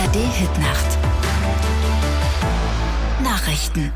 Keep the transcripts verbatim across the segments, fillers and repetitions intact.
A R D-Hitnacht. Nachrichten.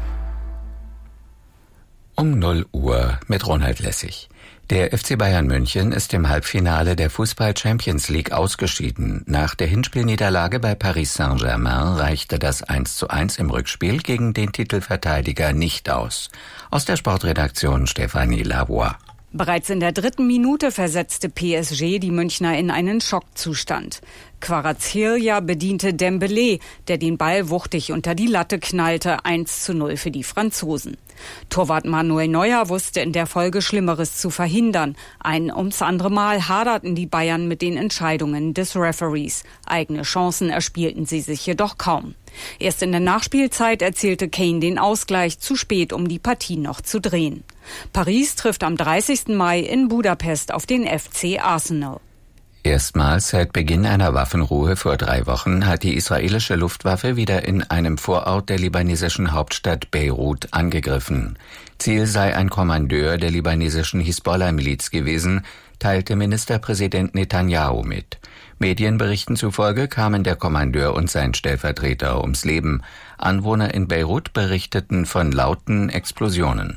Um null Uhr mit Ronald Lessig. Der F C Bayern München ist im Halbfinale der Fußball-Champions League ausgeschieden. Nach der Hinspielniederlage bei Paris Saint-Germain reichte das eins zu eins im Rückspiel gegen den Titelverteidiger nicht aus. Aus der Sportredaktion Stefanie Lavoie. Bereits in der dritten Minute versetzte P S G die Münchner in einen Schockzustand. Kvaratskhelia bediente Dembélé, der den Ball wuchtig unter die Latte knallte, eins zu null für die Franzosen. Torwart Manuel Neuer wusste in der Folge Schlimmeres zu verhindern. Ein ums andere Mal haderten die Bayern mit den Entscheidungen des Referees. Eigene Chancen erspielten sie sich jedoch kaum. Erst in der Nachspielzeit erzielte Kane den Ausgleich, zu spät, um die Partie noch zu drehen. Paris trifft am dreißigsten Mai in Budapest auf den F C Arsenal. Erstmals seit Beginn einer Waffenruhe vor drei Wochen hat die israelische Luftwaffe wieder in einem Vorort der libanesischen Hauptstadt Beirut angegriffen. Ziel sei ein Kommandeur der libanesischen Hisbollah-Miliz gewesen, teilte Ministerpräsident Netanyahu mit. Medienberichten zufolge kamen der Kommandeur und sein Stellvertreter ums Leben. Anwohner in Beirut berichteten von lauten Explosionen.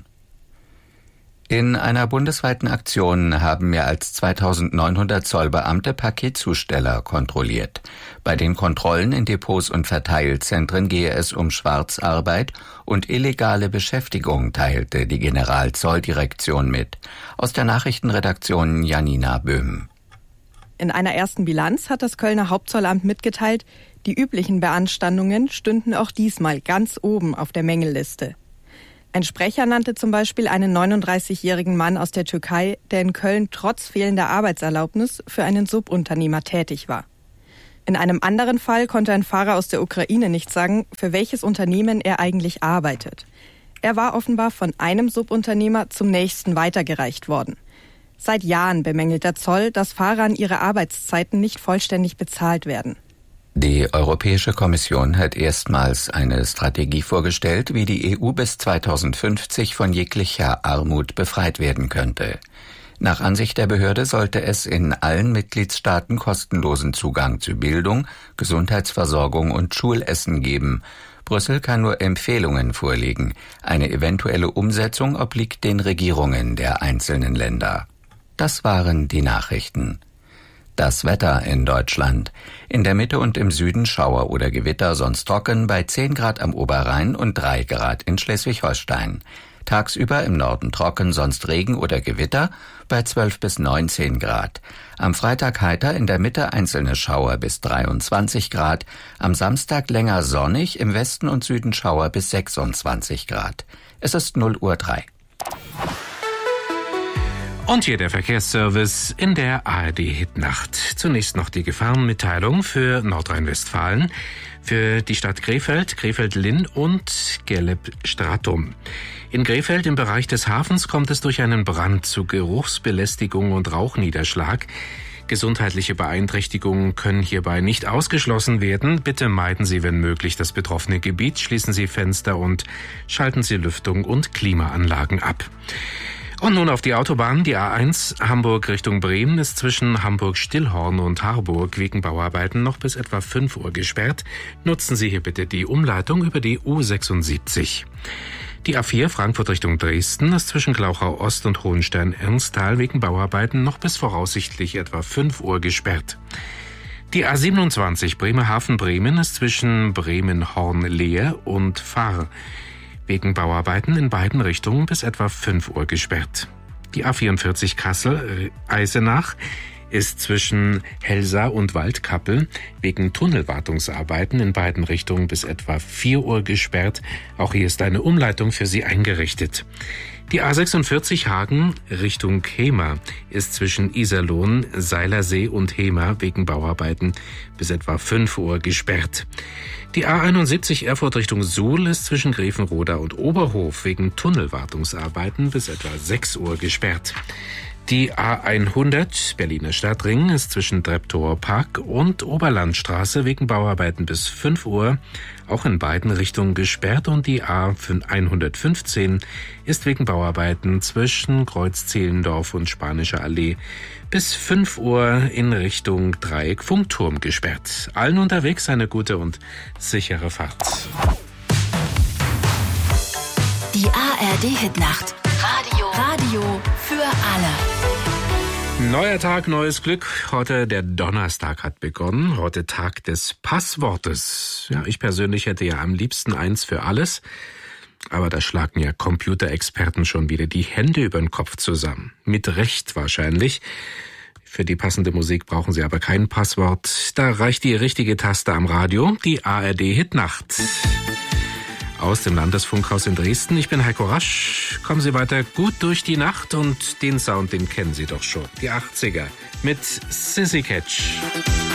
In einer bundesweiten Aktion haben mehr als zweitausendneunhundert Zollbeamte Paketzusteller kontrolliert. Bei den Kontrollen in Depots und Verteilzentren gehe es um Schwarzarbeit und illegale Beschäftigung, teilte die Generalzolldirektion mit. Aus der Nachrichtenredaktion Janina Böhm. In einer ersten Bilanz hat das Kölner Hauptzollamt mitgeteilt, die üblichen Beanstandungen stünden auch diesmal ganz oben auf der Mängelliste. Ein Sprecher nannte zum Beispiel einen neununddreißigjährigen Mann aus der Türkei, der in Köln trotz fehlender Arbeitserlaubnis für einen Subunternehmer tätig war. In einem anderen Fall konnte ein Fahrer aus der Ukraine nicht sagen, für welches Unternehmen er eigentlich arbeitet. Er war offenbar von einem Subunternehmer zum nächsten weitergereicht worden. Seit Jahren bemängelt der Zoll, dass Fahrern ihre Arbeitszeiten nicht vollständig bezahlt werden. Die Europäische Kommission hat erstmals eine Strategie vorgestellt, wie die E U bis zweitausendfünfzig von jeglicher Armut befreit werden könnte. Nach Ansicht der Behörde sollte es in allen Mitgliedstaaten kostenlosen Zugang zu Bildung, Gesundheitsversorgung und Schulessen geben. Brüssel kann nur Empfehlungen vorlegen. Eine eventuelle Umsetzung obliegt den Regierungen der einzelnen Länder. Das waren die Nachrichten. Das Wetter in Deutschland. In der Mitte und im Süden Schauer oder Gewitter, sonst trocken, bei zehn Grad am Oberrhein und drei Grad in Schleswig-Holstein. Tagsüber im Norden trocken, sonst Regen oder Gewitter, bei zwölf bis neunzehn Grad. Am Freitag heiter, in der Mitte einzelne Schauer bis dreiundzwanzig Grad. Am Samstag länger sonnig, im Westen und Süden Schauer bis sechsundzwanzig Grad. Es ist null Uhr drei. Und hier der Verkehrsservice in der A R D-Hitnacht. Zunächst noch die Gefahrenmitteilung für Nordrhein-Westfalen, für die Stadt Krefeld, Krefeld-Linn und Gerlep-Stratum. In Krefeld im Bereich des Hafens kommt es durch einen Brand zu Geruchsbelästigung und Rauchniederschlag. Gesundheitliche Beeinträchtigungen können hierbei nicht ausgeschlossen werden. Bitte meiden Sie, wenn möglich, das betroffene Gebiet, schließen Sie Fenster und schalten Sie Lüftung und Klimaanlagen ab. Und nun auf die Autobahn. Die A eins Hamburg Richtung Bremen ist zwischen Hamburg-Stillhorn und Harburg wegen Bauarbeiten noch bis etwa fünf Uhr gesperrt. Nutzen Sie hier bitte die Umleitung über die U sechsundsiebzig. Die A vier Frankfurt Richtung Dresden ist zwischen Glauchau Ost und Hohenstein-Ernsthal wegen Bauarbeiten noch bis voraussichtlich etwa fünf Uhr gesperrt. Die A siebenundzwanzig Bremerhaven-Bremen ist zwischen Bremen-Horn-Leer und Fahr wegen Bauarbeiten in beiden Richtungen bis etwa fünf Uhr gesperrt. Die A vierundvierzig Kassel-Eisenach ist zwischen Helsa und Waldkappel wegen Tunnelwartungsarbeiten in beiden Richtungen bis etwa vier Uhr gesperrt. Auch hier ist eine Umleitung für Sie eingerichtet. Die A sechsundvierzig Hagen Richtung Hemer ist zwischen Iserlohn, Seilersee und Hemer wegen Bauarbeiten bis etwa fünf Uhr gesperrt. Die A einundsiebzig Erfurt Richtung Suhl ist zwischen Grevenroda und Oberhof wegen Tunnelwartungsarbeiten bis etwa sechs Uhr gesperrt. Die A hundert, Berliner Stadtring, ist zwischen Treptower Park und Oberlandstraße wegen Bauarbeiten bis fünf Uhr auch in beiden Richtungen gesperrt und die A hundertfünfzehn ist wegen Bauarbeiten zwischen Kreuz Zehlendorf und Spanische Allee bis fünf Uhr in Richtung Dreieck Funkturm gesperrt. Allen unterwegs eine gute und sichere Fahrt. Die A R D-Hitnacht. Radio. Radio für alle. Neuer Tag, neues Glück. Heute der Donnerstag hat begonnen. Heute Tag des Passwortes. Ja, ich persönlich hätte ja am liebsten eins für alles. Aber da schlagen ja Computerexperten schon wieder die Hände über den Kopf zusammen. Mit Recht wahrscheinlich. Für die passende Musik brauchen Sie aber kein Passwort. Da reicht die richtige Taste am Radio, die A R D-Hitnacht. Aus dem Landesfunkhaus in Dresden. Ich bin Heiko Rasch. Kommen Sie weiter gut durch die Nacht und den Sound, den kennen Sie doch schon. Die achtziger mit Sissy Catch.